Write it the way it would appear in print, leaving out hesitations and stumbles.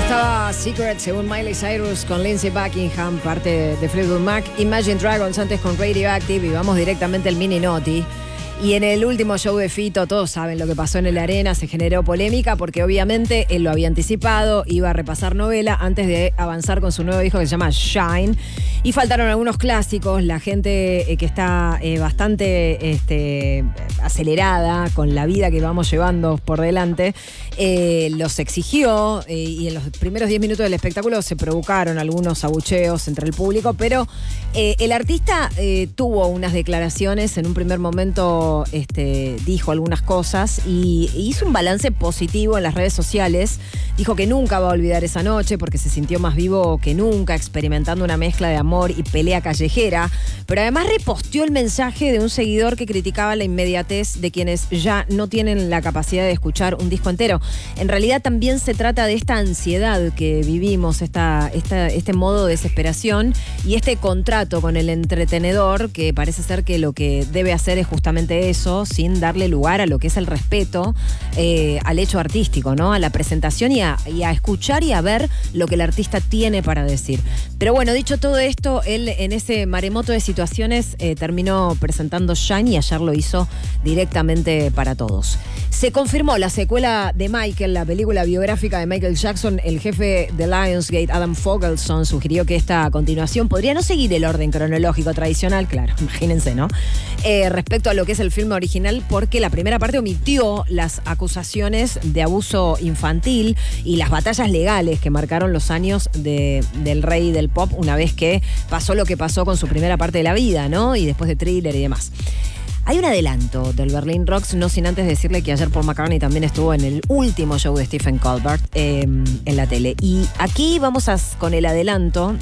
Estaba Secret, según Miley Cyrus, con Lindsey Buckingham, parte de Fleetwood Mac. Imagine Dragons antes con Radioactive, y vamos directamente al Mini Noti. Y en el último show de Fito, todos saben lo que pasó en el Arena, se generó polémica porque obviamente él lo había anticipado, iba a repasar novela antes de avanzar con su nuevo disco que se llama Shine. Y faltaron algunos clásicos, la gente que está bastante acelerada con la vida que vamos llevando por delante, los exigió, y en los primeros 10 minutos del espectáculo se provocaron algunos abucheos entre el público, pero el artista tuvo unas declaraciones en un primer momento. Dijo algunas cosas y hizo un balance positivo en las redes sociales. Dijo que nunca va a olvidar esa noche porque se sintió más vivo que nunca, experimentando una mezcla de amor y pelea callejera. Pero además reposteó el mensaje de un seguidor que criticaba la inmediatez de quienes ya no tienen la capacidad de escuchar un disco entero. En realidad también se trata de esta ansiedad que vivimos, este modo de desesperación y este contrato con el entretenedor, que parece ser que lo que debe hacer es justamente eso, sin darle lugar a lo que es el respeto al hecho artístico, ¿no? A la presentación y a escuchar y a ver lo que el artista tiene para decir. Pero bueno, dicho todo esto, él en ese maremoto de situaciones terminó presentando Shine y ayer lo hizo directamente para todos. Se confirmó la secuela de Michael, la película biográfica de Michael Jackson. El jefe de Lionsgate, Adam Fogelson, sugirió que esta continuación podría no seguir el orden cronológico tradicional, claro, imagínense, ¿no? Respecto a lo que es el filme original, porque la primera parte omitió las acusaciones de abuso infantil y las batallas legales que marcaron los años del rey del pop una vez que pasó lo que pasó con su primera parte de la vida, ¿no? Y después de Thriller y demás. Hay un adelanto del Berlin Rocks, no sin antes decirle que ayer Paul McCartney también estuvo en el último show de Stephen Colbert en la tele. Y aquí vamos con el adelanto